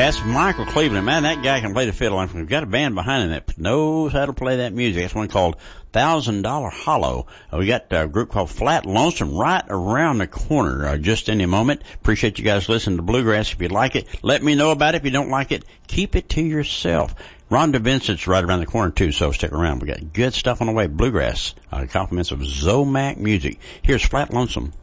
That's Michael Cleveland. Man, that guy can play the fiddle. We've got a band behind him that knows how to play that music. That's one called $1,000 Hollow. We got a group called Flat Lonesome right around the corner just in a moment. Appreciate you guys listening to Bluegrass. If you like it, let me know about it. If you don't like it, keep it to yourself. Rhonda Vincent's right around the corner, too, so stick around. We got good stuff on the way. Bluegrass, compliments of Zomac Music. Here's Flat Lonesome.